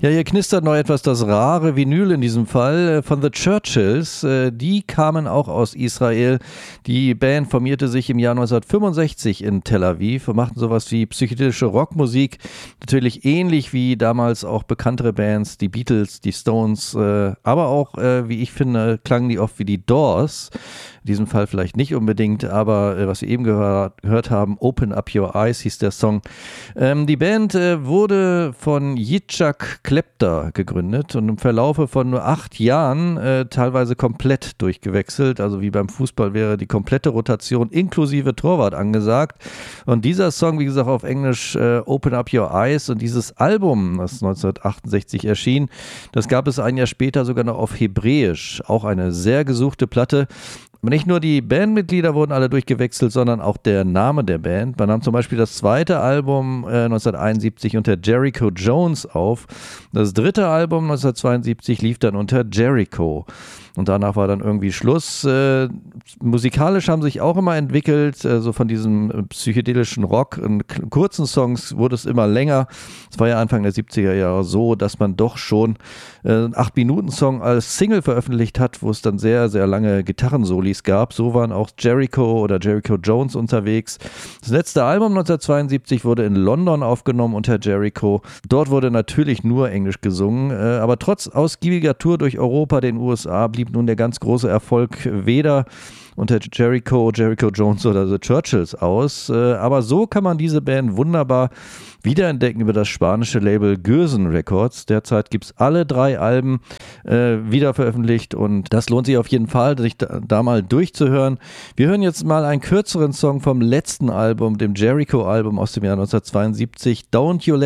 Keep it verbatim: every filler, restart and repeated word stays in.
Ja, hier knistert noch etwas das rare Vinyl in diesem Fall von The Churchills. Die kamen auch aus Israel. Die Band formierte sich im Jahr neunzehnhundertfünfundsechzig in Tel Aviv und machten sowas wie psychedelische Rockmusik. Natürlich ähnlich wie damals auch bekanntere Bands, die Beatles, die Stones, aber auch, wie ich finde, klangen die oft wie die Doors. In diesem Fall vielleicht nicht unbedingt, aber äh, was wir eben gehört, gehört haben, Open Up Your Eyes hieß der Song. Ähm, die Band äh, wurde von Yitzhak Klepter gegründet und im Verlaufe von nur acht Jahren äh, teilweise komplett durchgewechselt. Also wie beim Fußball wäre die komplette Rotation inklusive Torwart angesagt. Und dieser Song, wie gesagt, auf Englisch äh, Open Up Your Eyes und dieses Album, das neunzehnhundertachtundsechzig erschien, das gab es ein Jahr später sogar noch auf Hebräisch. Auch eine sehr gesuchte Platte. Aber nicht nur die Bandmitglieder wurden alle durchgewechselt, sondern auch der Name der Band. Man nahm zum Beispiel das zweite Album äh, neunzehnhunderteinundsiebzig unter Jericho Jones auf. Das dritte Album neunzehnhundertzweiundsiebzig lief dann unter Jericho. Und danach war dann irgendwie Schluss. Äh, musikalisch haben sich auch immer entwickelt, äh, so von diesem psychedelischen Rock. In kurzen Songs wurde es immer länger. Es war ja Anfang der siebziger Jahre so, dass man doch schon äh, einen acht Minuten Song als Single veröffentlicht hat, wo es dann sehr, sehr lange Gitarrensolis gab. So waren auch Jericho oder Jericho Jones unterwegs. Das letzte Album neunzehnhundertzweiundsiebzig wurde in London aufgenommen unter Jericho. Dort wurde natürlich nur Englisch gesungen, äh, aber trotz ausgiebiger Tour durch Europa, den U S A, blieb nun der ganz große Erfolg weder unter Jericho, Jericho Jones oder The Churchills aus. Aber so kann man diese Band wunderbar wiederentdecken über das spanische Label Gürsen Records. Derzeit gibt es alle drei Alben äh, wieder veröffentlicht und das lohnt sich auf jeden Fall, sich da, da mal durchzuhören. Wir hören jetzt mal einen kürzeren Song vom letzten Album, dem Jericho-Album aus dem Jahr neunzehnhundertzweiundsiebzig, Don't You Let